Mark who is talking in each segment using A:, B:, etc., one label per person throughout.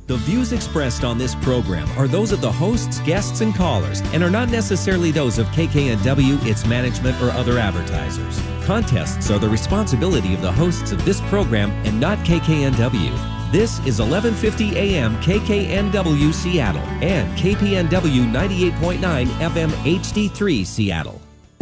A: The views expressed on this program are those of the hosts, guests, and callers and are not necessarily those of KKNW, its management, or other advertisers. Contests are the responsibility of the hosts of this program and not KKNW. This is 1150 AM KKNW Seattle and KPNW 98.9 FM HD3 Seattle.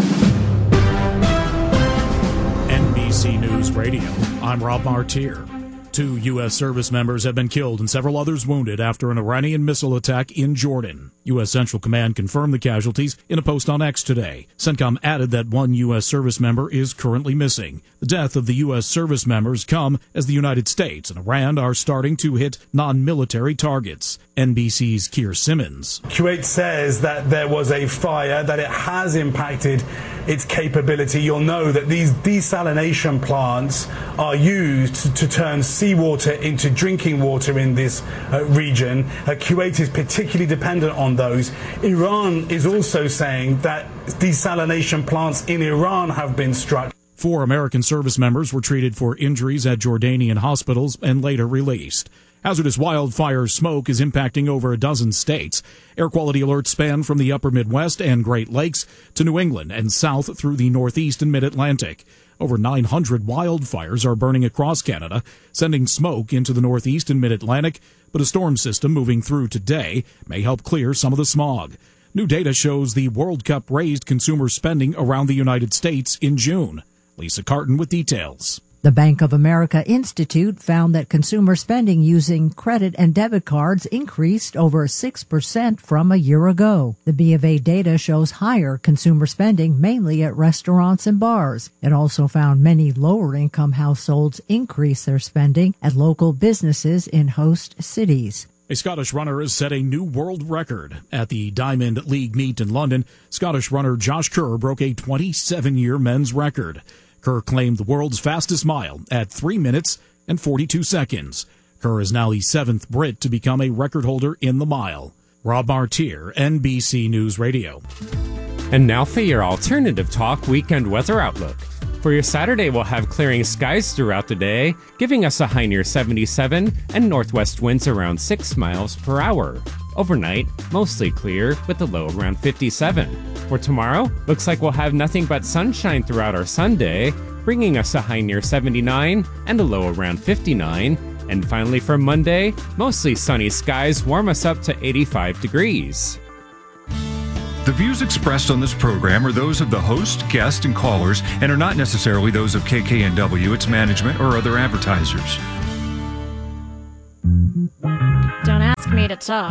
B: NBC News Radio, I'm Rob Martier. 2 U.S. service members have been killed and several others wounded after an Iranian missile attack in Jordan. U.S. Central Command confirmed the casualties in a post on X today. CENTCOM added that 1 U.S. service member is currently missing. The death of the U.S. service members come as the United States and Iran are starting to hit non-military targets. NBC's Keir Simmons.
C: Kuwait says that there was a fire, that it has impacted its capability. You'll know that these desalination plants are used to turn seawater into drinking water in this region. Kuwait is particularly dependent on those. Iran is also saying that desalination plants in Iran have been struck.
B: 4 American service members were treated for injuries at Jordanian hospitals and later released. Hazardous wildfire smoke is impacting over a dozen states. Air quality alerts span from the upper Midwest and Great Lakes to New England and south through the Northeast and Mid-Atlantic. Over 900 wildfires are burning across Canada, sending smoke into the Northeast and Mid-Atlantic, but a storm system moving through today may help clear some of the smog. New data shows the World Cup raised consumer spending around the United States in June. Lisa Carton with details.
D: The Bank of America Institute found that consumer spending using credit and debit cards increased over 6% from a year ago. The B of A data shows higher consumer spending mainly at restaurants and bars. It also found many lower-income households increase their spending at local businesses in host cities.
B: A Scottish runner has set a new world record. At the Diamond League meet in London, Scottish runner Josh Kerr broke a 27-year men's record. Kerr claimed the world's fastest mile at 3 minutes and 42 seconds. Kerr is now the 7th Brit to become a record holder in the mile. Rob Martier, NBC News Radio.
E: And now for your alternative talk weekend weather outlook. For your Saturday, we'll have clearing skies throughout the day, giving us a high near 77 and northwest winds around 6 miles per hour. Overnight, mostly clear with a low around 57. For tomorrow, looks like we'll have nothing but sunshine throughout our Sunday, bringing us a high near 79 and a low around 59. And finally for Monday, mostly sunny skies warm us up to 85 degrees.
F: The views expressed on this program are those of the host, guest, and callers, and are not necessarily those of KKNW, its management, or other advertisers.
G: Don't ask me to talk.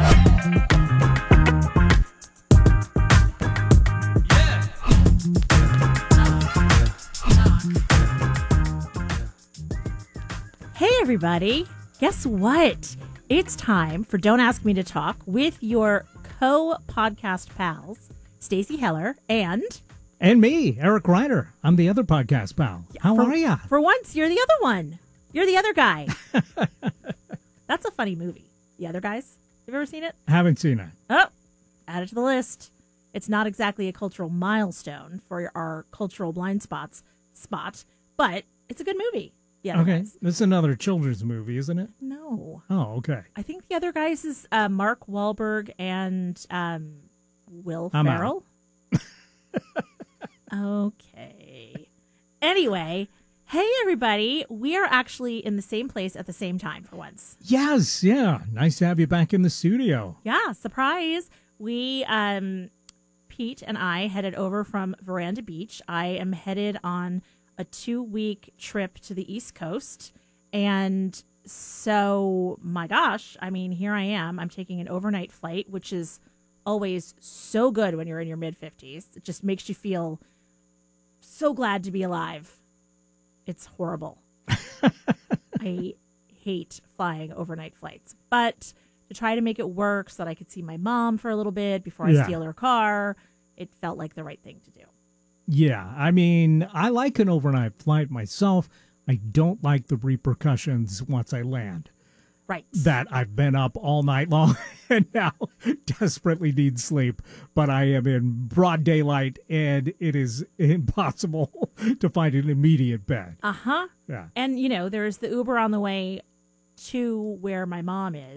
H: Hey everybody, guess what? It's time for Don't Ask Me to Talk with your co-podcast pals, Stacey Heller and
I: me, Eric Ryder. I'm the other podcast pal. How are ya?
H: For once, you're the other one. You're the other guy. That's a funny movie. The Other Guys. Have you ever seen it?
I: Haven't seen it.
H: Oh, add it to the list. It's not exactly a cultural milestone for our cultural blind spot, but it's a good movie. The Other Guys.
I: This is another children's movie, isn't it?
H: No.
I: Oh, okay.
H: I think The Other Guys is Mark Wahlberg and Will
I: I'm
H: Ferrell. Okay. Anyway, hey everybody. We are actually in the same place at the same time for once.
I: Yes, yeah. Nice to have you back in the studio.
H: Yeah, surprise. We, Pete and I headed over from Veranda Beach. I am headed on a 2-week trip to the East Coast. And so, my gosh, I mean, here I am. I'm taking an overnight flight, which is always so good when you're in your mid-50s. It just makes you feel so glad to be alive. It's horrible. I hate flying overnight flights. But to try to make it work so that I could see my mom for a little bit before I steal her car, it felt like the right thing to do.
I: Yeah, I mean, I like an overnight flight myself. I don't like the repercussions once I land.
H: Right.
I: That I've been up all night long and now desperately need sleep, but I am in broad daylight and it is impossible to find an immediate bed.
H: Uh-huh.
I: Yeah.
H: And, you know, there's the Uber on the way to where my mom is.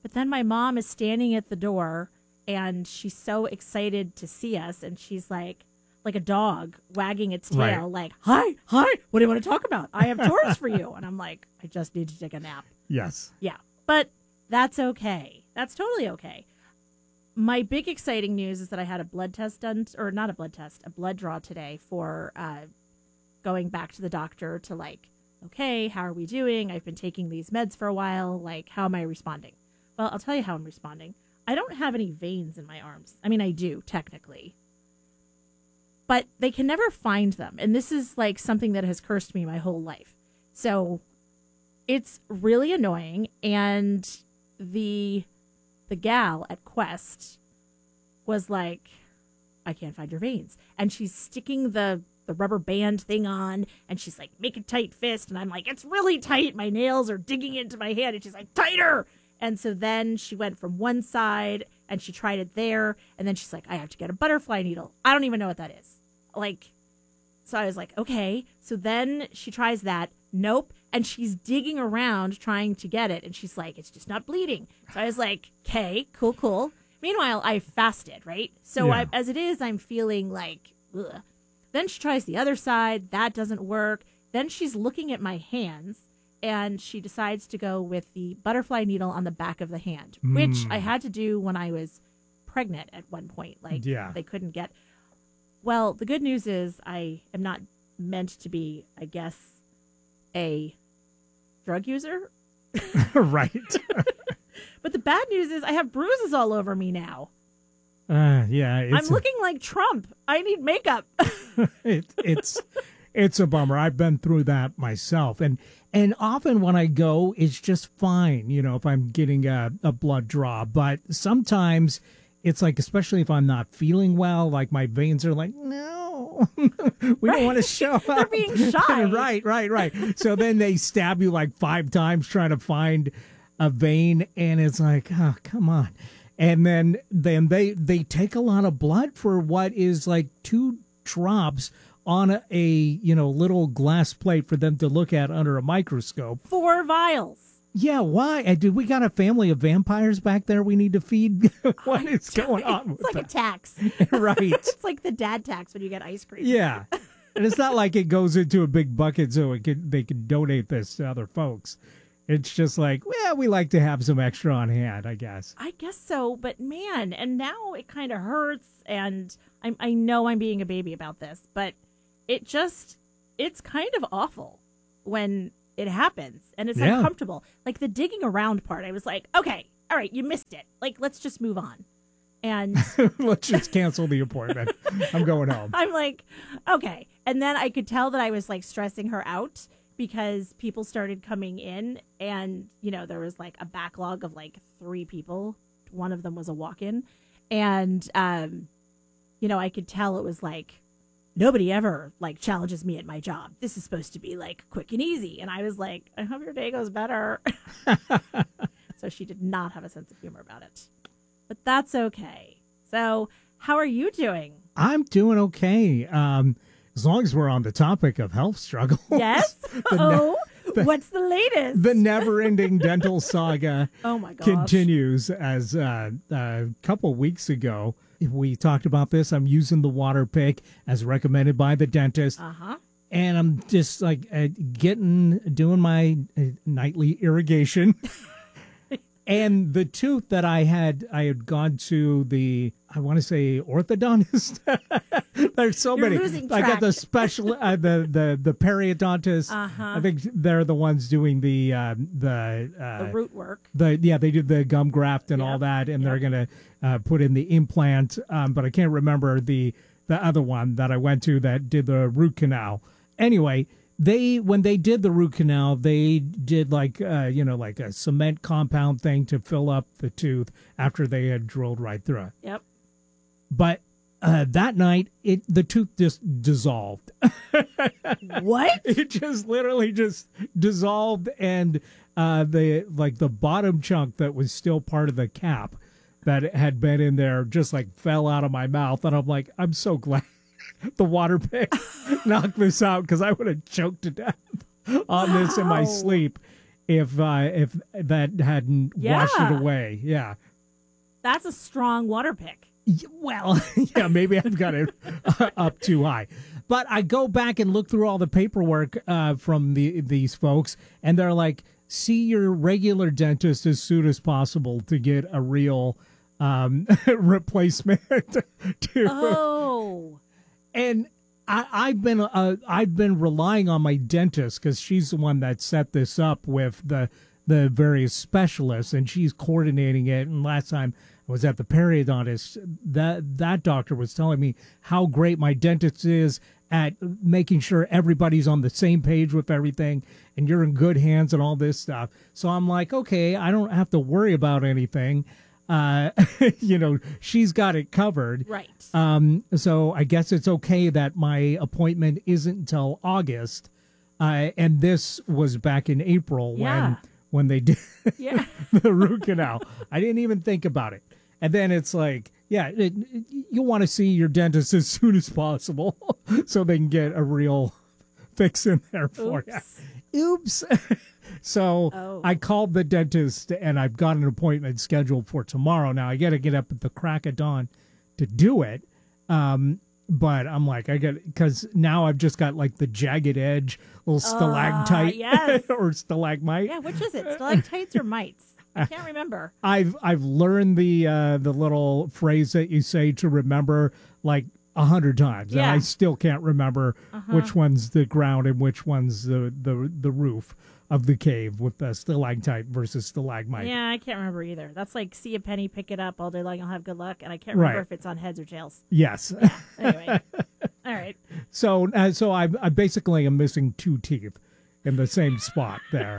H: But then my mom is standing at the door, and she's so excited to see us, and she's like a dog wagging its tail, like, hi, what do you want to talk about? I have chores for you. And I'm like, I just need to take a nap.
I: Yes.
H: Yeah, but that's okay. That's totally okay. My big exciting news is that I had a blood test done, or not a blood test, a blood draw today for going back to the doctor to like, okay, how are we doing? I've been taking these meds for a while. Like, how am I responding? Well, I'll tell you how I'm responding. I don't have any veins in my arms. I mean, I do, technically. But they can never find them. And this is like something that has cursed me my whole life. So it's really annoying. And the gal at Quest was like, I can't find your veins. And she's sticking the rubber band thing on, and she's like, make a tight fist. And I'm like, it's really tight. My nails are digging into my hand. And she's like, tighter. And so then she went from one side and she tried it there. And then she's like, I have to get a butterfly needle. I don't even know what that is. Like, so I was like, okay. So then she tries that. Nope. And she's digging around trying to get it. And she's like, it's just not bleeding. So I was like, okay, cool. Meanwhile, I fasted, right? So
I: Yeah.
H: as it is, I'm feeling like, ugh. Then she tries the other side. That doesn't work. Then she's looking at my hands, and she decides to go with the butterfly needle on the back of the hand, which I had to do when I was pregnant at one point. Like, they couldn't get. Well, the good news is I am not meant to be, I guess, a drug user.
I: Right.
H: But the bad news is I have bruises all over me now.
I: Yeah.
H: I'm looking like Trump. I need makeup.
I: It's a bummer. I've been through that myself. And often when I go, it's just fine, if I'm getting a blood draw. But sometimes it's like, especially if I'm not feeling well, like my veins are like, no, we don't want to show up.
H: They're being shy.
I: Right. So then they stab you like 5 times trying to find a vein. And it's like, oh, come on. And then they take a lot of blood for what is like 2 drops on a little glass plate for them to look at under a microscope.
H: 4 vials.
I: Yeah, why? Did we got a family of vampires back there we need to feed? What is going on with
H: It's like
I: that?
H: a tax.
I: Right.
H: It's like the dad tax when you get ice cream.
I: Yeah. And it's not like it goes into a big bucket so they can donate this to other folks. It's just like, well, we like to have some extra on hand, I guess.
H: I guess so, but man, and now it kind of hurts, and I know I'm being a baby about this, but it's kind of awful when it happens, and it's uncomfortable. Like the digging around part, I was like, okay, all right, you missed it. Like, let's just move on. And
I: let's just cancel the appointment. I'm going home.
H: I'm like, okay. And then I could tell that I was like stressing her out because people started coming in, and, there was like a backlog of like 3 people. One of them was a walk-in. And, I could tell it was like, nobody ever like challenges me at my job. This is supposed to be like quick and easy. And I was like, I hope your day goes better. So she did not have a sense of humor about it, but that's okay. So how are you doing?
I: I'm doing okay. As long as we're on the topic of health struggles.
H: Yes. What's the latest?
I: The never-ending dental saga
H: oh my gosh.
I: continues. As a couple weeks ago, we talked about this. I'm using the water pick as recommended by the dentist.
H: Uh-huh.
I: And I'm just like doing my nightly irrigation. And the tooth that I had gone to I want to say orthodontist. There's so
H: You're
I: many.
H: losing
I: I got
H: track.
I: the special, the periodontist.
H: Uh-huh.
I: I think they're the ones doing the
H: root work.
I: they did the gum graft and all that, and they're gonna put in the implant. But I can't remember the other one that I went to that did the root canal. Anyway. When they did the root canal, they did like a cement compound thing to fill up the tooth after they had drilled right through it.
H: Yep.
I: But that night, the tooth just dissolved.
H: What?
I: It just literally just dissolved, and the bottom chunk that was still part of the cap that had been in there just like fell out of my mouth, and I'm like, I'm so glad. The water pick knocked this out because I would have choked to death on this in my sleep. if that hadn't washed it away. Yeah.
H: That's a strong water pick.
I: Well, yeah, maybe I've got it up too high. But I go back and look through all the paperwork from these folks, and they're like, see your regular dentist as soon as possible to get a real replacement.
H: Oh.
I: And I've been relying on my dentist because she's the one that set this up with the various specialists, and she's coordinating it. And last time I was at the periodontist, that doctor was telling me how great my dentist is at making sure everybody's on the same page with everything and you're in good hands and all this stuff. So I'm like, okay, I don't have to worry about anything. She's got it covered.
H: Right.
I: So I guess it's okay that my appointment isn't until August. And this was back in April when they did the root canal. I didn't even think about it. And then it's like, you want to see your dentist as soon as possible so they can get a real fix in there for you. Oops. So I called the dentist and I've got an appointment scheduled for tomorrow. Now I got to get up at the crack of dawn to do it. But I'm like, because now I've just got like the jagged edge, little stalactite or stalagmite.
H: Yeah, which is it? Stalactites or mites? I can't remember.
I: I've learned the little phrase that you say to remember like 100 times, and I still can't remember which one's the ground and which one's the roof of the cave with the stalactite versus stalagmite.
H: Yeah, I can't remember either. That's like see a penny, pick it up all day long, you'll have good luck, and I can't remember if it's on heads or tails.
I: Yes.
H: Anyway, all right.
I: So I basically am missing 2 teeth in the same spot there.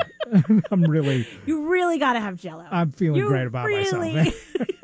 H: You really got to have Jell-O.
I: I'm feeling great about myself.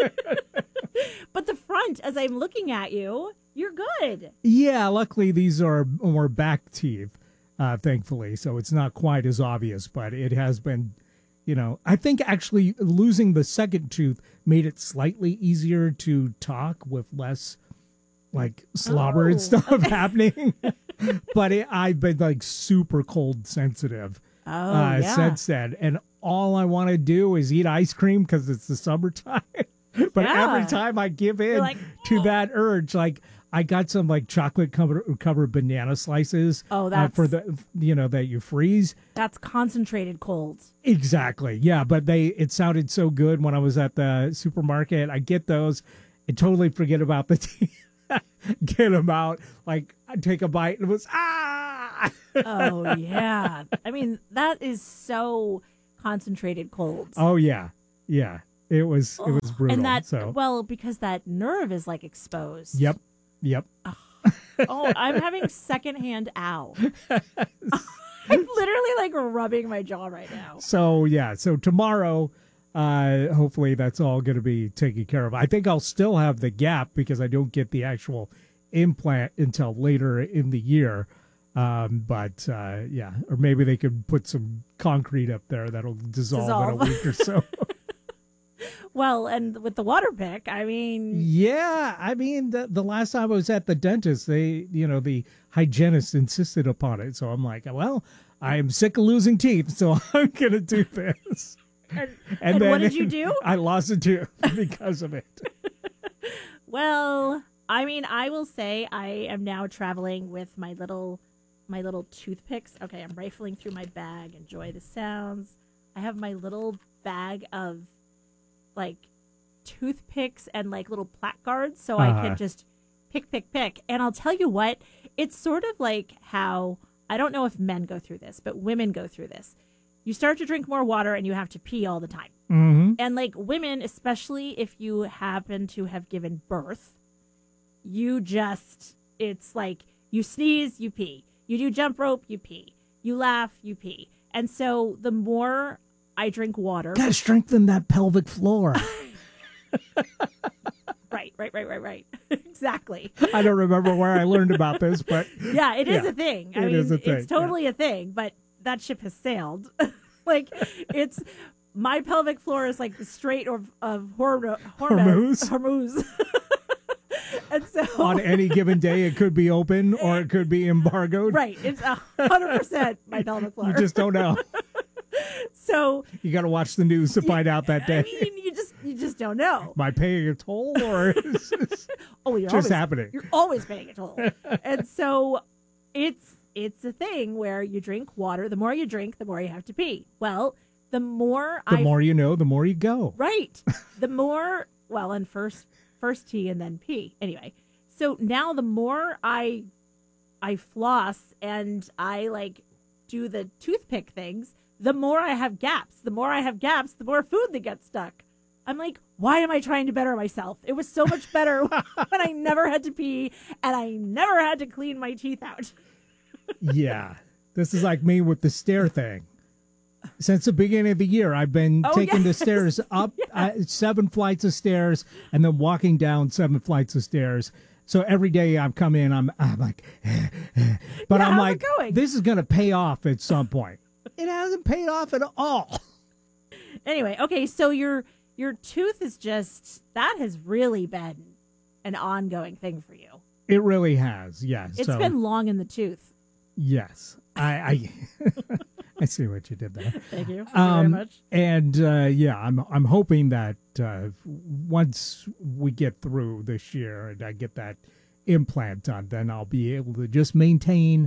H: But the front, as I'm looking at you, you're good.
I: Yeah, luckily these are more back teeth, thankfully, so it's not quite as obvious, but it has been, I think actually losing the second tooth made it slightly easier to talk with less like slobber and stuff happening. But I've been like super cold sensitive since then. And all I want to do is eat ice cream because it's the summertime. But every time I give in to that urge, like I got some like chocolate covered banana slices.
H: Oh, that's
I: for the that you freeze.
H: That's concentrated cold.
I: Exactly. Yeah, but it sounded so good when I was at the supermarket. I get those and totally forget about the tea. Get them out. Like I take a bite and it was
H: Oh yeah. I mean that is so concentrated cold.
I: Oh yeah. It was brutal.
H: And that because that nerve is like exposed.
I: Yep.
H: Oh, I'm having secondhand ow. I'm literally like rubbing my jaw right now.
I: So tomorrow, hopefully that's all going to be taken care of. I think I'll still have the gap because I don't get the actual implant until later in the year. Or maybe they could put some concrete up there that'll dissolve in a week or so.
H: Well, and with the water pick, I mean...
I: Yeah, I mean, the last time I was at the dentist, the hygienist insisted upon it. So I'm like, well, I am sick of losing teeth, so I'm going to do this.
H: And then, what did you do?
I: I lost a tooth because of it.
H: Well, I mean, I will say I am now traveling with my little toothpicks. Okay, I'm rifling through my bag. Enjoy the sounds. I have my little bag of like toothpicks and like little placards so I can just pick. And I'll tell you what, it's sort of like how, I don't know if men go through this, but women go through this. You start to drink more water and you have to pee all the time.
I: Mm-hmm.
H: And like women, especially if you happen to have given birth, it's like you sneeze, you pee. You do jump rope, you pee. You laugh, you pee. And so the more I drink water.
I: Gotta strengthen that pelvic floor.
H: Right. Exactly.
I: I don't remember where I learned about this, but
H: yeah, it is a thing. I mean,
I: is a thing.
H: It's totally a thing, but that ship has sailed. Like it's my pelvic floor is like the Strait of Hormuz. And so
I: on any given day, it could be open or it could be embargoed.
H: Right. It's 100% my pelvic floor.
I: You just don't know.
H: So
I: you got to watch the news to find out that day.
H: I mean, you just don't know.
I: Am I paying a toll or is this
H: you're
I: just
H: always,
I: happening?
H: You're always paying a toll. And so it's a thing where you drink water. The more you drink, the more you have to pee. Well, the more
I: you know, the more you go.
H: Right. The more, and first tea and then pee. Anyway, so now the more I floss and I do the toothpick things, the more I have gaps. The more I have gaps, the more food that gets stuck. I'm like, why am I trying to better myself? It was so much better when I never had to pee and I never had to clean my teeth out.
I: Yeah. This is like me with the stair thing. Since the beginning of the year, I've been taking the stairs up 7 flights of stairs and then walking down 7 flights of stairs. So every day I'm coming in, I'm like, but I'm like, this is going to pay off at some point. It hasn't paid off at all.
H: Anyway, okay, so your tooth is that has really been an ongoing thing for you.
I: It really has, yes.
H: It's been long in the tooth.
I: Yes. I see what you did there.
H: Thank you very much.
I: And I'm hoping that once we get through this year and I get that implant done, then I'll be able to just maintain.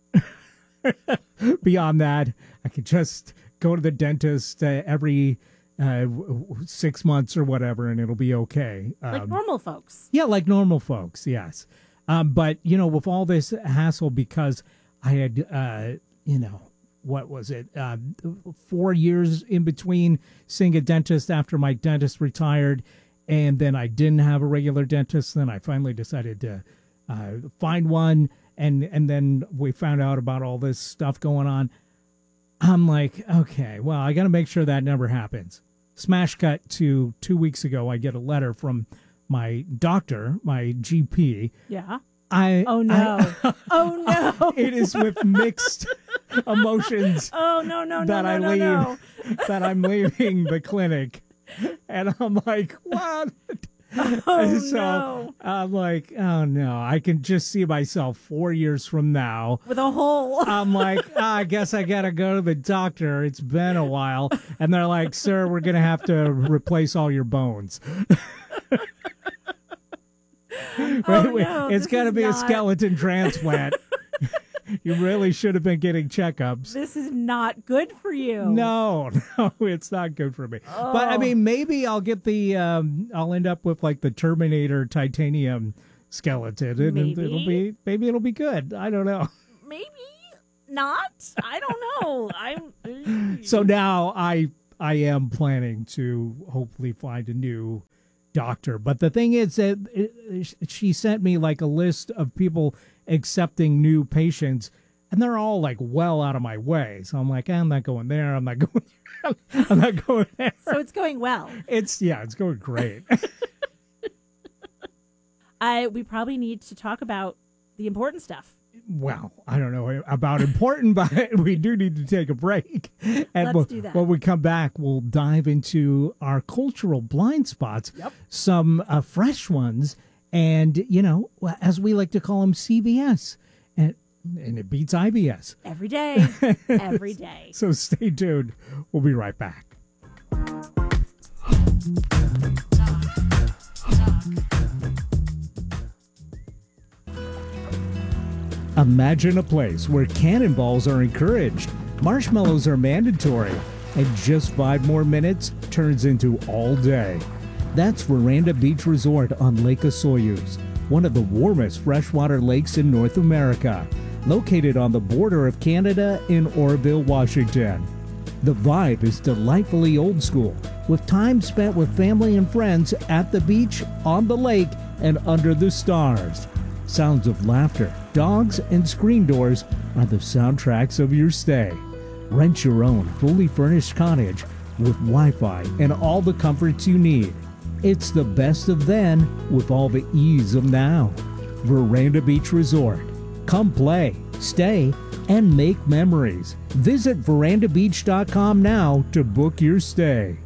I: Beyond that, I can just go to the dentist every 6 months or whatever, and it'll be okay.
H: Like normal folks.
I: Yeah, like normal folks. Yes. But with all this hassle, because I had what was it? 4 years in between seeing a dentist after my dentist retired, and then I didn't have a regular dentist. Then I finally decided to find one, and then we found out about all this stuff going on. I'm like, okay, well, I got to make sure that never happens. Smash cut to 2 weeks ago, I get a letter from my doctor, my GP.
H: Yeah.
I: Oh no!
H: Oh no!
I: It is with mixed emotions.
H: Oh no!
I: That I'm leaving the clinic, and I'm like, what?
H: No!
I: I'm like, oh no! I can just see myself 4 years from now
H: with a hole.
I: I'm like, I guess I gotta go to the doctor. It's been a while, and they're like, sir, we're gonna have to replace all your bones.
H: No,
I: it's got to be a skeleton transplant. You really should have been getting checkups.
H: This is not good for you.
I: No, it's not good for me.
H: Oh.
I: But I mean, maybe I'll get I'll end up with like the Terminator titanium skeleton. And maybe it'll be good. I don't know.
H: Maybe not. I don't know.
I: So now I am planning to hopefully find a new doctor. But the thing is that she sent me like a list of people accepting new patients, and they're all like well out of my way. So I'm like, I'm not going there. I'm not going there.
H: So it's going well.
I: It's going great.
H: We probably need to talk about the important stuff.
I: Well, I don't know about important, but we do need to take a break. And
H: Let's do that.
I: When we come back, we'll dive into our cultural blind spots, some fresh ones, and, as we like to call them, CBS. And it beats IBS.
H: Every day. Every day.
I: So stay tuned. We'll be right back. Imagine a place where cannonballs are encouraged, marshmallows are mandatory, and just 5 more minutes turns into all day. That's Veranda Beach Resort on Lake Osoyoos, one of the warmest freshwater lakes in North America, located on the border of Canada in Oroville, Washington. The vibe is delightfully old school, with time spent with family and friends at the beach, on the lake, and under the stars. Sounds of laughter, dogs, and screen doors are the soundtracks of your stay. Rent your own fully furnished cottage with Wi-Fi and all the comforts you need. It's the best of then with all the ease of now. Veranda Beach Resort. Come play, stay, and make memories. Visit verandabeach.com now to book your stay.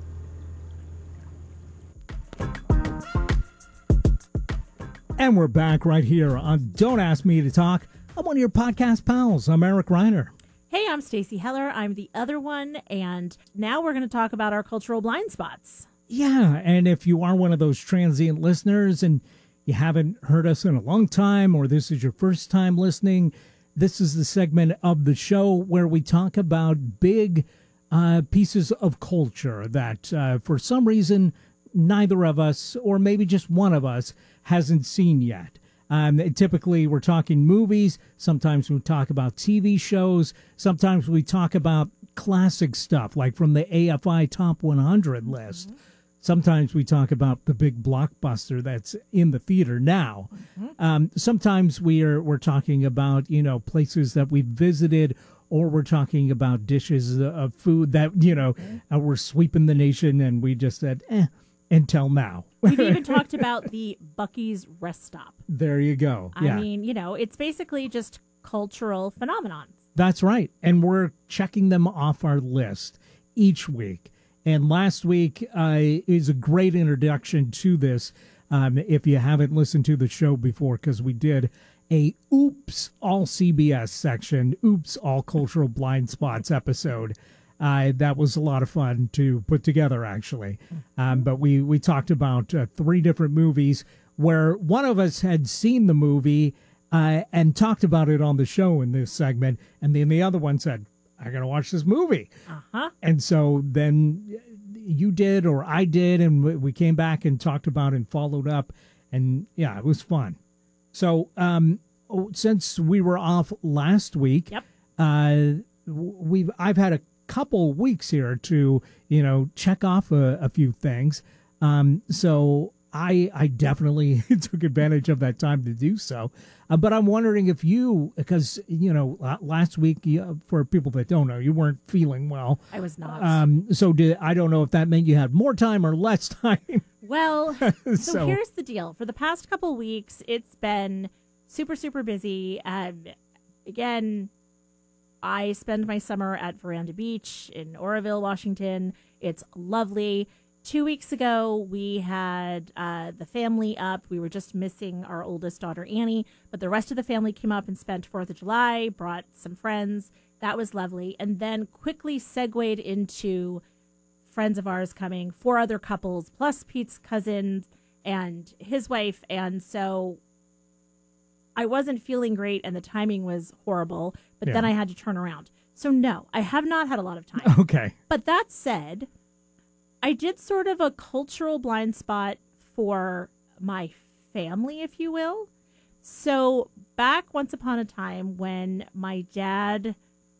I: And we're back right here on Don't Ask Me to Talk. I'm one of your podcast pals. I'm Eric Reiner.
H: Hey, I'm Stacey Heller. I'm the other one, and now we're going to talk about our cultural blind spots.
I: Yeah, and if you are one of those transient listeners and you haven't heard us in a long time, or this is your first time listening, this is the segment of the show where we talk about big pieces of culture that for some reason neither of us, or maybe just one of us, hasn't seen yet. Typically, we're talking movies. Sometimes we talk about TV shows. Sometimes we talk about classic stuff, like from the AFI Top 100 list. Sometimes we talk about the big blockbuster that's in the theater now. Sometimes we're talking about, places that we visited, or we're talking about dishes of food that, we're sweeping the nation and we just said, until now.
H: We've even talked about the Buc-ee's rest stop.
I: There you go.
H: I mean, it's basically just cultural phenomenon.
I: That's right. And we're checking them off our list each week. And last week is a great introduction to this if you haven't listened to the show before, because we did a Oops All CBS section, Oops All Cultural Blind Spots episode. That was a lot of fun to put together, actually. But we talked about 3 different movies where one of us had seen the movie and talked about it on the show in this segment. And then the other one said, I got to watch this movie. And so then you did, or I did, and we came back and talked about it and followed up. And yeah, it was fun. So since we were off last week, I've had a couple weeks here to check off a few things, so I definitely took advantage of that time to do so, but I'm wondering if you, because last week, for people that don't know, you weren't feeling well.
H: I was not.
I: I don't know if that meant you had more time or less time.
H: Well, so here's the deal. For the past couple weeks, it's been super, super busy. Again, I spend my summer at Veranda Beach in Oroville, Washington. It's lovely. 2 weeks ago, we had the family up. We were just missing our oldest daughter, Annie, but the rest of the family came up and spent 4th of July, brought some friends. That was lovely. And then quickly segued into friends of ours coming, 4 other couples, plus Pete's cousin and his wife. And so I wasn't feeling great, and the timing was horrible, but then I had to turn around. So no, I have not had a lot of time.
I: Okay.
H: But that said, I did sort of a cultural blind spot for my family, if you will. So back once upon a time when my dad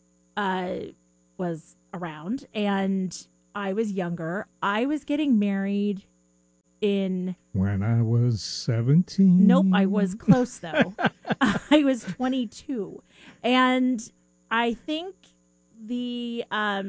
H: was around and I was younger, I was getting married when
I: I was 17.
H: Nope, I was close though. I was 22. And I think the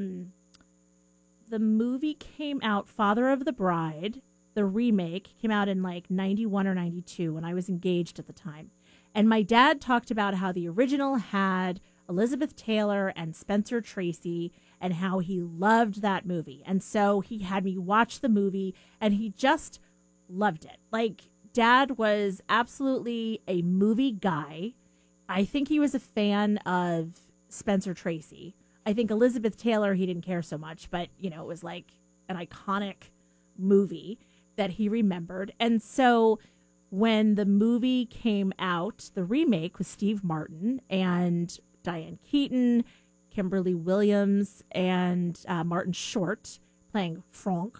H: movie came out, Father of the Bride, the remake, came out in like 91 or 92 when I was engaged at the time. And my dad talked about how the original had Elizabeth Taylor and Spencer Tracy and how he loved that movie. And so he had me watch the movie and he just loved it. Like, Dad was absolutely a movie guy. I think he was a fan of Spencer Tracy. I think Elizabeth Taylor, he didn't care so much, but, it was like an iconic movie that he remembered. And so when the movie came out, the remake with Steve Martin and Diane Keaton, Kimberly Williams, and Martin Short playing Franck,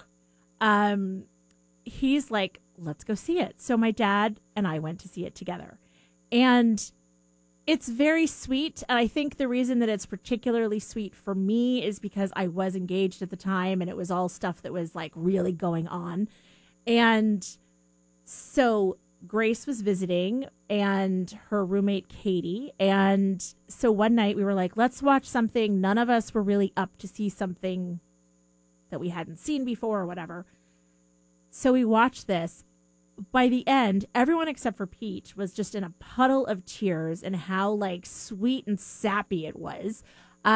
H: he's like, let's go see it. So my dad and I went to see it together. And it's very sweet. And I think the reason that it's particularly sweet for me is because I was engaged at the time and it was all stuff that was like really going on. And so Grace was visiting and her roommate Katie. And so one night we were like, let's watch something. None of us were really up to see something that we hadn't seen before or whatever. So we watched this. By the end, everyone except for Pete was just in a puddle of tears and how like sweet and sappy it was.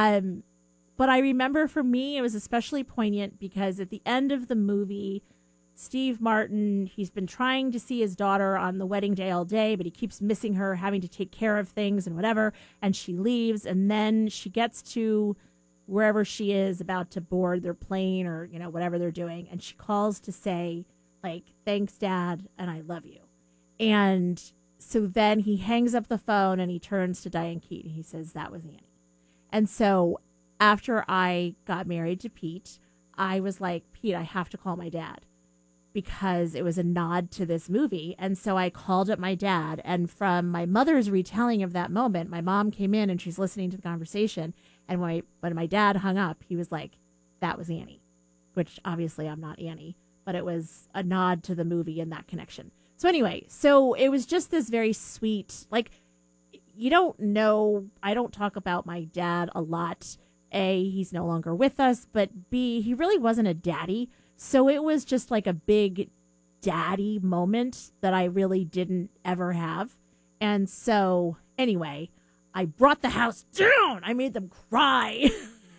H: But I remember for me, it was especially poignant because at the end of the movie, Steve Martin, he's been trying to see his daughter on the wedding day all day, but he keeps missing her, having to take care of things and whatever. And she leaves, and then she gets to wherever she is about to board their plane or, you know, whatever they're doing. And she calls to say, like, thanks, Dad, and I love you. And so then he hangs up the phone and he turns to Diane Keaton. He says, that was Annie. And so after I got married to Pete, I was like, Pete, I have to call my dad, because it was a nod to this movie. And so I called up my dad, and from my mother's retelling of that moment, my mom came in and she's listening to the conversation. And when my dad hung up, he was like, that was Annie, which obviously I'm not Annie, but it was a nod to the movie and that connection. So anyway, so it was just this very sweet, like, you don't know, I don't talk about my dad a lot. A, he's no longer with us, but B, he really wasn't a daddy. So it was just like a big daddy moment that I really didn't ever have. And so anyway, I brought the house down. I made them cry.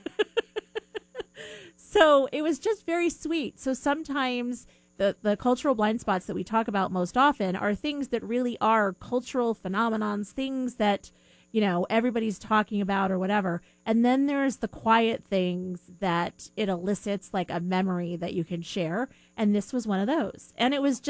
H: So it was just very sweet. So sometimes the cultural blind spots that we talk about most often are things that really are cultural phenomenons, things that, you know, everybody's talking about or whatever. And then there's the quiet things that it elicits, like a memory that you can share. And this was one of those. And it was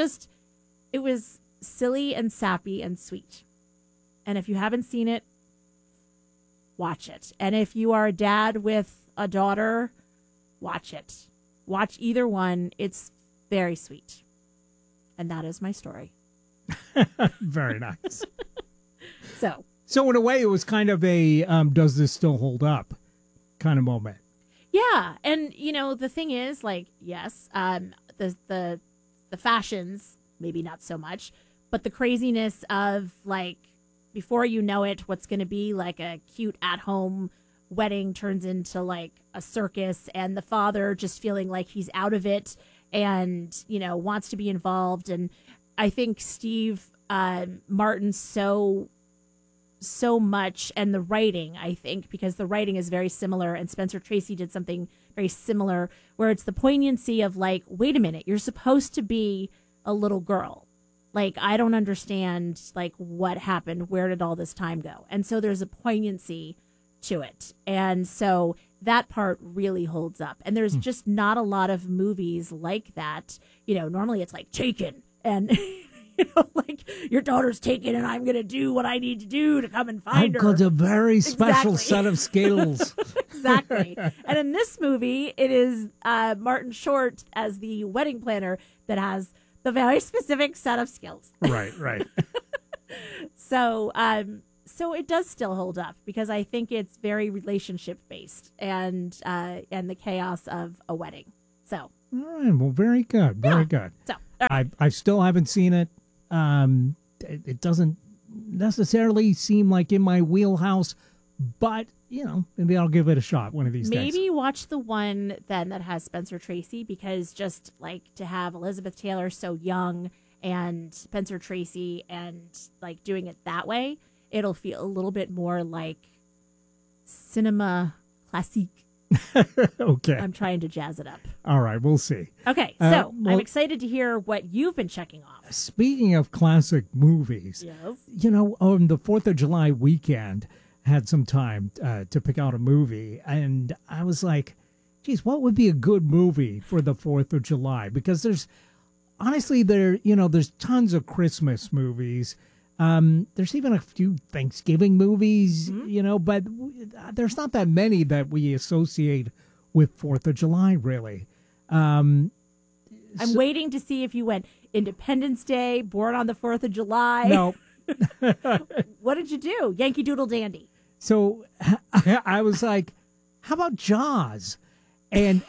H: silly and sappy and sweet. And if you haven't seen it, watch it. And if you are a dad with a daughter, watch it. Watch either one. It's very sweet. And that is my story.
I: Very nice.
H: So
I: in a way, it was kind of a does this still hold up kind of moment.
H: Yeah. And, you know, the thing is, like, yes, the fashions, maybe not so much, but the craziness of, like, before you know it, what's going to be like a cute at-home wedding turns into, like, a circus, and the father just feeling like he's out of it and, you know, wants to be involved. And I think Steve Martin so much, and the writing, I think, because the writing is very similar, and Spencer Tracy did something very similar where it's the poignancy of, like, wait a minute, you're supposed to be a little girl. Like, I don't understand, like, what happened. Where did all this time go? And so there's a poignancy to it. And so that part really holds up. And there's just not a lot of movies like that. You know, normally it's like Taken and, you know, like, your daughter's taken and I'm going to do what I need to do to come and find her.
I: I've got a very special set of skills.
H: Exactly. And in this movie, it is Martin Short as the wedding planner that has the very specific set of skills.
I: Right.
H: So it does still hold up, because I think it's very relationship based and the chaos of a wedding. So.
I: All right. Well, very good. Very good.
H: So
I: I still haven't seen it. It doesn't necessarily seem like in my wheelhouse, but, you know, maybe I'll give it a shot one of these days.
H: Maybe watch the one then that has Spencer Tracy, because just like to have Elizabeth Taylor so young and Spencer Tracy and like doing it that way, it'll feel a little bit more like cinema classique.
I: Okay.
H: I'm trying to jazz it up.
I: All right, we'll see.
H: Okay, so I'm excited to hear what you've been checking off.
I: Speaking of classic movies,
H: yes,
I: you know, on the 4th of July weekend, had some time to pick out a movie, and I was like, geez, what would be a good movie for the 4th of July? Because there's tons of Christmas movies. There's even a few Thanksgiving movies, you know, but there's not that many that we associate with 4th of July, really.
H: I'm waiting to see if you went Independence Day, Born on the 4th of July.
I: No.
H: What did you do? Yankee Doodle Dandy.
I: So I was like, how about Jaws? And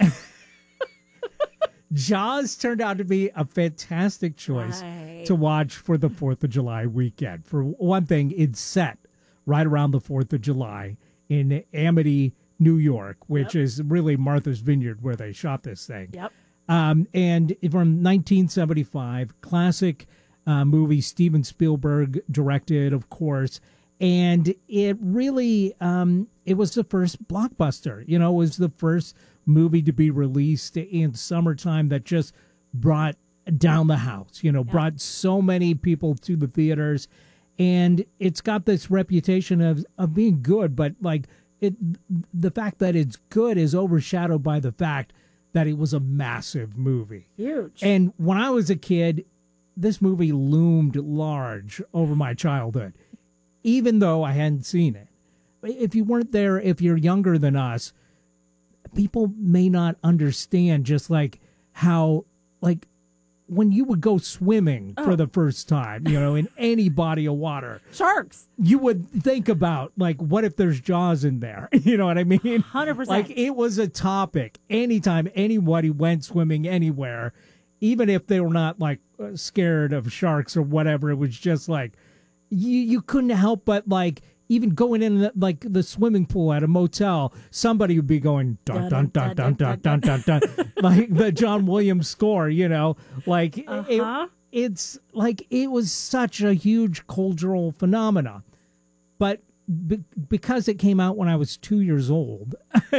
I: Jaws turned out to be a fantastic choice to watch for the 4th of July weekend. For one thing, it's set right around the 4th of July in Amity, New York, which is really Martha's Vineyard where they shot this thing.
H: Yep.
I: And from 1975, classic movie, Steven Spielberg directed, of course. And it really, it was the first blockbuster. You know, it was the first movie to be released in summertime that just brought down the house, brought so many people to the theaters. And it's got this reputation of being good, but the fact that it's good is overshadowed by the fact that it was a massive movie.
H: Huge.
I: And when I was a kid, this movie loomed large over my childhood, even though I hadn't seen it. If you weren't there, if you're younger than us, people may not understand just how when you would go swimming for the first time, in any body of water.
H: Sharks.
I: You would think about, what if there's Jaws in there? You know what I mean?
H: 100%.
I: It was a topic. Anytime anybody went swimming anywhere, even if they were not, scared of sharks or whatever, it was just, you couldn't help but, even going in the swimming pool at a motel, somebody would be going dun dun dun dun dun dun dun dun, like the John Williams score, it was such a huge cultural phenomena. But because it came out when I was 2 years old,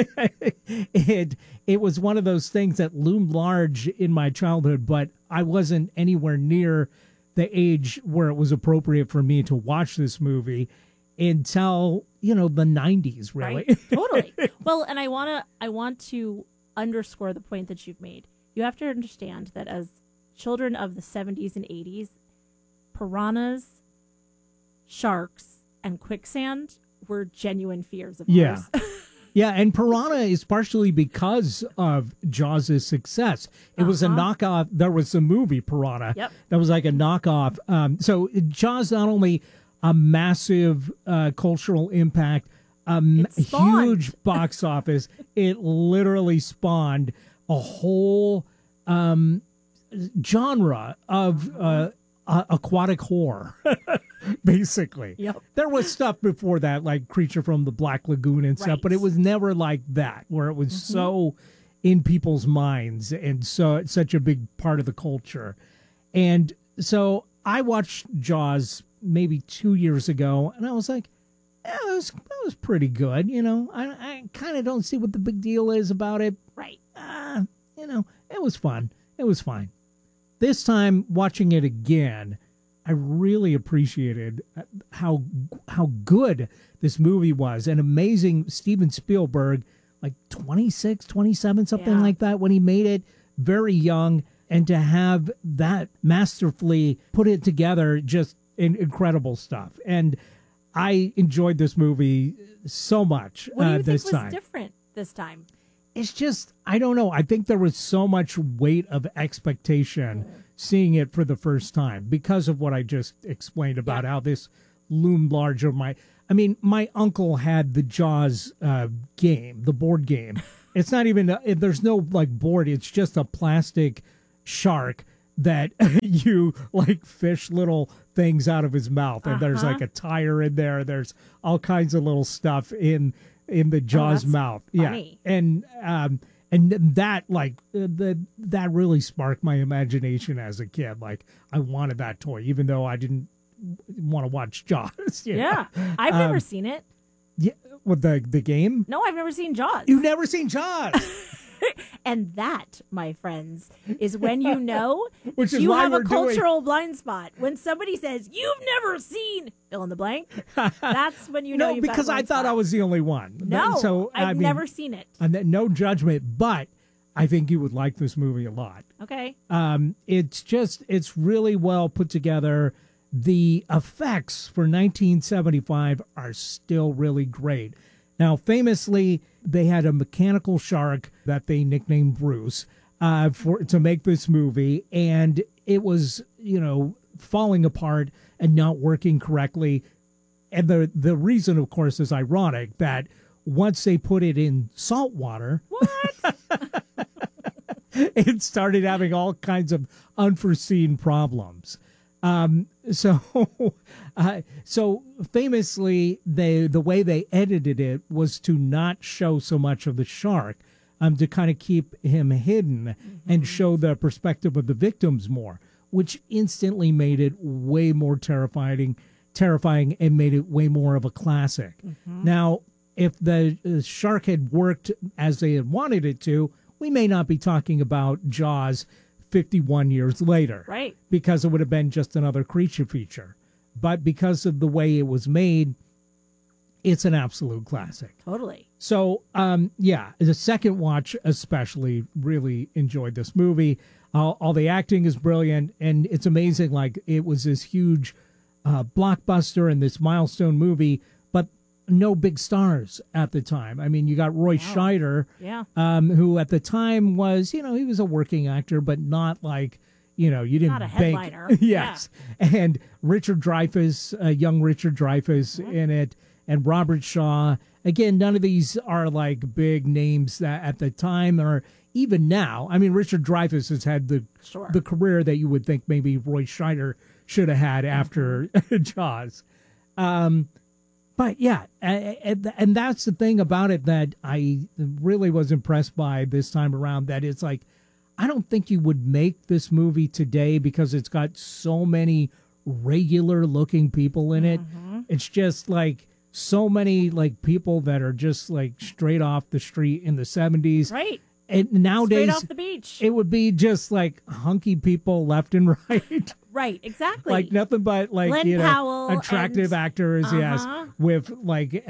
I: it was one of those things that loomed large in my childhood, but I wasn't anywhere near the age where it was appropriate for me to watch this movie until the 90s, really.
H: Right? Totally. Well, and I want to underscore the point that you've made. You have to understand that as children of the 70s and 80s, piranhas, sharks, and quicksand were genuine fears of ours.
I: Yeah, and Piranha is partially because of Jaws' success. It was a knockoff. There was a movie, Piranha, that was like a knockoff. So Jaws not only a massive cultural impact, huge box office. It literally spawned a whole genre of aquatic horror, basically.
H: Yep.
I: There was stuff before that, like Creature from the Black Lagoon and stuff, but it was never like that, where it was so in people's minds and so such a big part of the culture. And so I watched Jaws maybe 2 years ago, and I was like, that was pretty good. I kind of don't see what the big deal is about it.
H: Right.
I: It was fun. It was fine. This time, watching it again, I really appreciated how good this movie was. An amazing Steven Spielberg, 26, 27, something like that, when he made it, very young. And to have that masterfully put it together, just incredible stuff. And I enjoyed this movie so much
H: what do you
I: this
H: think was
I: time.
H: Different this time?
I: It's just, I don't know. I think there was so much weight of expectation seeing it for the first time because of what I just explained about how this loomed large of my uncle had the Jaws game, the board game. It's not even, there's no board. It's just a plastic shark that you fish little things out of his mouth. And there's a tire in there. There's all kinds of little stuff in the Jaws mouth.
H: Funny.
I: Yeah. And that that really sparked my imagination as a kid. I wanted that toy, even though I didn't want to watch Jaws.
H: Yeah. I've never seen it.
I: Yeah. With the game?
H: No, I've never seen Jaws.
I: You've never seen Jaws?
H: And that, my friends, is when you know
I: Which is
H: you
I: why
H: have
I: we're
H: a cultural blind spot. When somebody says, you've never seen fill in the blank, that's when you know
I: No,
H: you've got a
I: because I
H: blind
I: thought
H: spot.
I: I was the only one.
H: No,
I: so,
H: I've never seen it.
I: No judgment, but I think you would like this movie a lot.
H: Okay.
I: It's really well put together. The effects for 1975 are still really great. Now, famously, they had a mechanical shark that they nicknamed Bruce to make this movie, and it was, falling apart and not working correctly. And the reason, of course, is ironic that once they put it in salt water, it started having all kinds of unforeseen problems. So famously, the way they edited it was to not show so much of the shark, to kind of keep him hidden and show the perspective of the victims more, which instantly made it way more terrifying and made it way more of a classic. Now, if the shark had worked as they had wanted it to, we may not be talking about Jaws 51 years later.
H: Right.
I: Because it would have been just another creature feature. But because of the way it was made, it's an absolute classic.
H: Totally.
I: So, the second watch especially really enjoyed this movie. All the acting is brilliant, and it's amazing. Like, it was this huge blockbuster and this milestone movie, but no big stars at the time. I mean, you got Roy Scheider, who at the time was, he was a working actor, but not like, you didn't
H: not a
I: bank.
H: headliner.
I: Yes. Yeah. And Richard Dreyfuss, young Richard Dreyfuss in it, and Robert Shaw. Again, none of these are like big names that at the time or even now. I mean, Richard Dreyfuss has had the career that you would think maybe Roy Scheider should have had after Jaws. But yeah, and that's the thing about it that I really was impressed by this time around, that it's like, I don't think you would make this movie today because it's got so many regular looking people in it. It's just like so many like people that are just like straight off the street in the 70s.
H: Right.
I: And nowadays,
H: straight off the beach,
I: it would be just like hunky people left and right.
H: Right, exactly.
I: Like nothing but like
H: Glenn Powell
I: attractive actors, yes, with like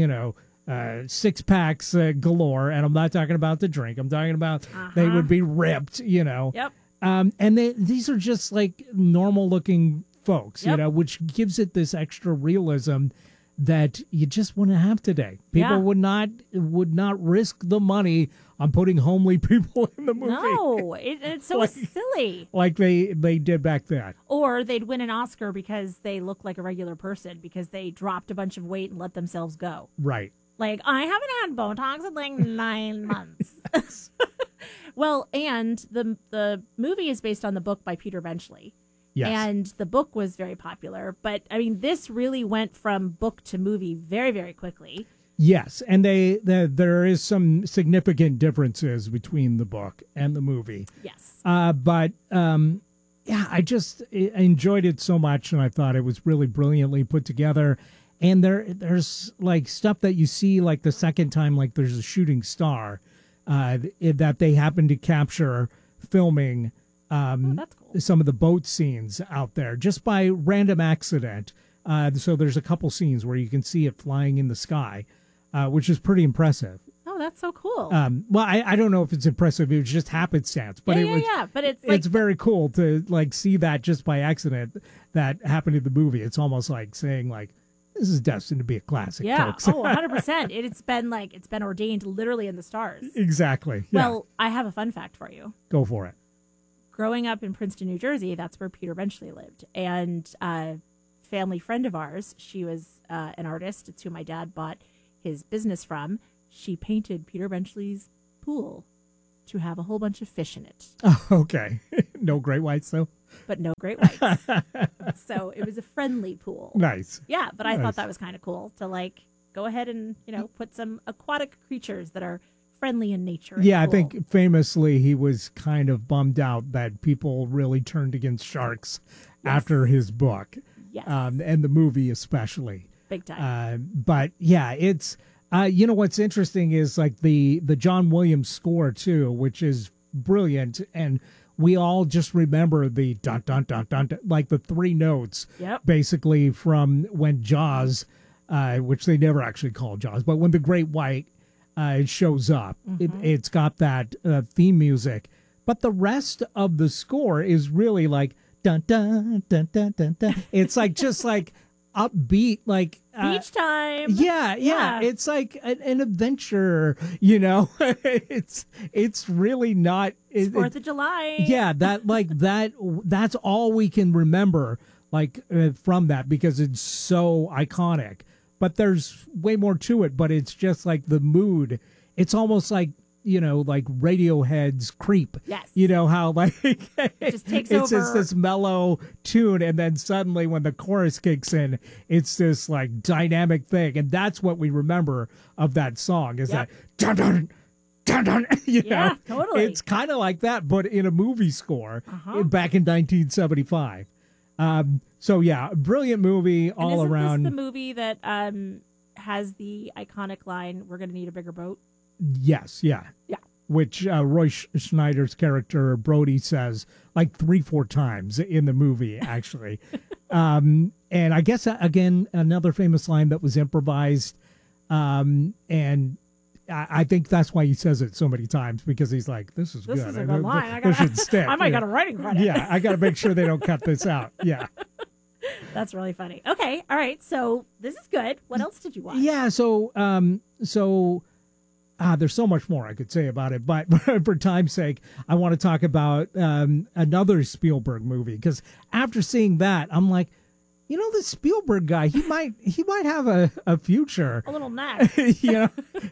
I: 6 packs galore. And I'm not talking about the drink. I'm talking about they would be ripped,
H: Yep.
I: And these are just like normal looking folks, which gives it this extra realism that you just wouldn't have today. People would not risk the money on putting homely people in the movie.
H: No, it's so silly.
I: Like they did back then.
H: Or they'd win an Oscar because they look like a regular person because they dropped a bunch of weight and let themselves go.
I: Right.
H: Like, I haven't had Botox in like 9 months. Well, and the movie is based on the book by Peter Benchley.
I: Yes.
H: And the book was very popular. But, I mean, this really went from book to movie very, very quickly.
I: Yes, and there is some significant differences between the book and the movie.
H: Yes.
I: But I just enjoyed it so much, and I thought it was really brilliantly put together. And there's like stuff that you see like the second time, like there's a shooting star that they happen to capture filming
H: that's cool.
I: some of the boat scenes out there just by random accident. So there's a couple scenes where you can see it flying in the sky, which is pretty impressive.
H: Oh, that's so cool.
I: Well, I don't know if it's impressive. It was just happenstance, but
H: but it's
I: very cool to like see that just by accident that happened in the movie. It's almost like saying like, this is destined to be a classic, folks.
H: 100%. It's been ordained literally in the stars.
I: Exactly. Yeah.
H: Well, I have a fun fact for you.
I: Go for it.
H: Growing up in Princeton, New Jersey, that's where Peter Benchley lived. And a family friend of ours, she was an artist. It's who my dad bought his business from. She painted Peter Benchley's pool to have a whole bunch of fish in it.
I: Oh, okay. No great whites, though?
H: But no great whites. So it was a friendly pool.
I: Nice.
H: Yeah, but I thought that was kind of cool to like go ahead and, put some aquatic creatures that are friendly in nature.
I: Yeah, I think famously he was kind of bummed out that people really turned against sharks after his book.
H: Yes.
I: And the movie especially.
H: Big time.
I: But yeah, it's, what's interesting is like the John Williams score too, which is brilliant. And we all just remember the dun, dun, dun, dun, dun, like the 3 notes, basically from when Jaws, which they never actually call Jaws, but when the Great White shows up, it's got that theme music. But the rest of the score is really like dun dun dun dun dun dun. It's like just like upbeat, like
H: beach time.
I: Yeah. It's like an adventure, It's really not.
H: It's 4th of July.
I: Yeah, that's all we can remember, like from that, because it's so iconic. But there's way more to it. But it's just like the mood. It's almost like, like Radiohead's Creep.
H: Yes.
I: How like
H: it just takes
I: it's
H: over.
I: just this mellow tune, and then suddenly when the chorus kicks in, it's this like dynamic thing, and that's what we remember of that song is that dun dun dun dun.
H: Yeah, totally.
I: It's kind of like that, but in a movie score back in 1975. So yeah, brilliant movie all around.
H: Is this the movie that has the iconic line, "We're going to need a bigger boat"?
I: Yes, yeah. which Roy Schneider's character Brody says like 3-4 times in the movie, actually. And I guess, again, another famous line that was improvised. And I think that's why he says it so many times, because he's like, this is good.
H: This is a good line.
I: This should stick.
H: I might got a writing credit.
I: Yeah, I got to make sure they don't cut this out. Yeah.
H: That's really funny. Okay, all right. So this is good. What else did you watch?
I: Yeah, so there's so much more I could say about it, but for time's sake, I want to talk about another Spielberg movie, because after seeing that, I'm like, you know, this Spielberg guy, he might have a future.
H: A little knack.
I: You know,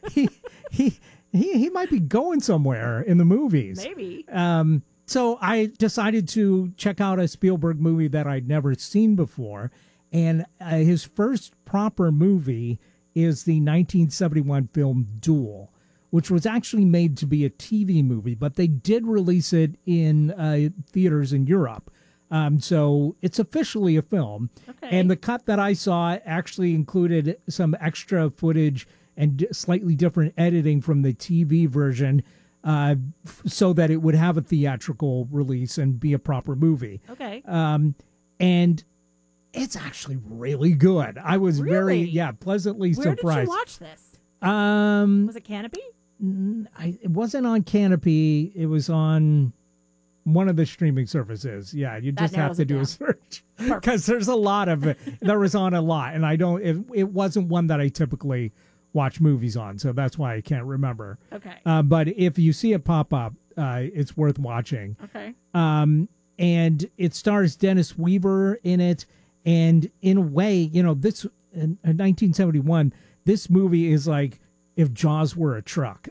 I: he might be going somewhere in the movies.
H: Maybe.
I: So I decided to check out a Spielberg movie that I'd never seen before, and his first proper movie is the 1971 film Duel, which was actually made to be a TV movie, but they did release it in theaters in Europe. So it's officially a film.
H: Okay.
I: And the cut that I saw actually included some extra footage and slightly different editing from the TV version, so that it would have a theatrical release and be a proper movie.
H: Okay.
I: And it's actually really good. I was
H: Really?
I: pleasantly
H: Where
I: surprised.
H: did you watch this? Was it Canopy?
I: It wasn't on Canopy. It was on one of the streaming services. Yeah, you
H: That
I: just have
H: narrows
I: to
H: it
I: do a
H: down.
I: search, because there's a lot of it. There was on a lot, and it wasn't one that I typically watch movies on, so that's why I can't remember.
H: Okay.
I: But if you see it pop up, it's worth watching.
H: Okay.
I: And it stars Dennis Weaver in it, and in a way, you know, this in 1971, this movie is like if Jaws were a truck.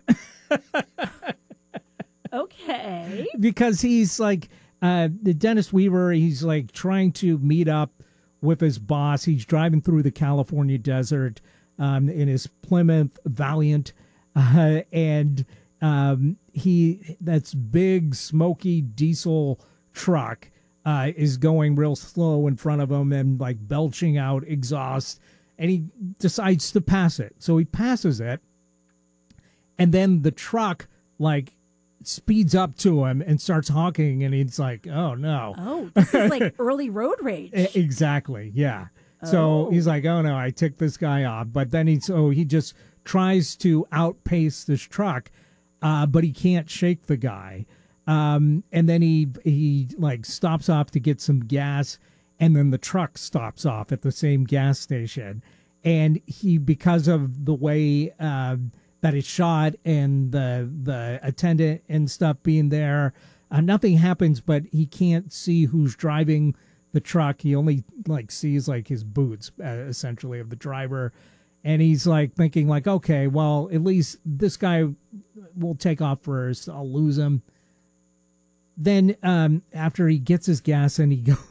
H: Okay.
I: Because he's like the Dennis Weaver, he's like trying to meet up with his boss. He's driving through the California desert in his Plymouth Valiant, and that's big smoky diesel truck is going real slow in front of him and like belching out exhaust, and he decides to pass it. So he passes it, and then the truck like speeds up to him and starts honking, and he's like, oh no.
H: Oh, this is like early road rage.
I: Exactly, yeah. So he's like, oh no, I ticked this guy off. But then he just tries to outpace this truck, but he can't shake the guy. And then he like stops off to get some gas, and then the truck stops off at the same gas station. And because of the way that it's shot and the attendant and stuff being there, nothing happens, but he can't see who's driving the truck. He only like sees like his boots, essentially, of the driver. And he's like thinking like, okay, well, at least this guy will take off first. I'll lose him. Then after he gets his gas and he